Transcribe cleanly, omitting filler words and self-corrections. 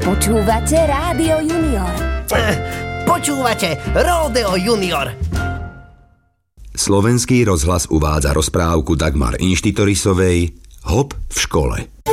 Počúvate Rádio Junior. Počúvate Ródeo Junior. Slovenský rozhlas uvádza rozprávku Dagmar Inštitorisovej Hop v škole.